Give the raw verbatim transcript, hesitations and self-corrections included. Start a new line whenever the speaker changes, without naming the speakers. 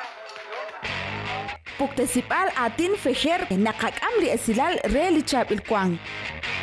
Puktesipal atin feher nakakam li esilal re li chap il kwang.